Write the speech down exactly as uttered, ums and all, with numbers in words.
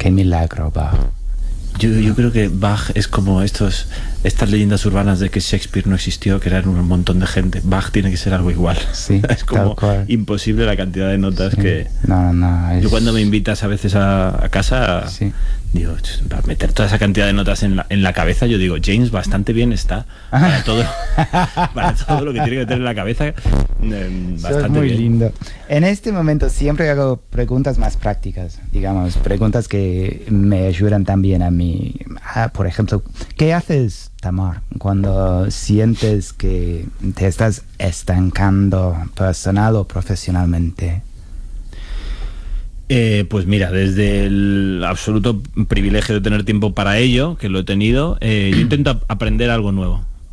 qué milagro, Bach. Yo, yo creo que Bach es como estos, estas leyendas urbanas de que Shakespeare no existió, que eran un montón de gente. Bach tiene que ser algo igual. Sí, es como tal cual. imposible la cantidad de notas Sí. que... No, no, es... Yo cuando me invitas a veces a, a casa, Sí. digo, para meter toda esa cantidad de notas en la, en la cabeza, yo digo, James bastante bien está para todo, para todo lo que tiene que meter en la cabeza. Eh, bastante es muy bien. lindo. En este momento siempre hago preguntas más prácticas, digamos, preguntas que me ayudan también a mí. Ah, por ejemplo, ¿qué haces, Tamar, cuando sientes que te estás estancando personal o profesionalmente? Eh, pues mira, desde el absoluto privilegio de tener tiempo para ello, que lo he tenido, eh, yo intento ap- aprender algo nuevo.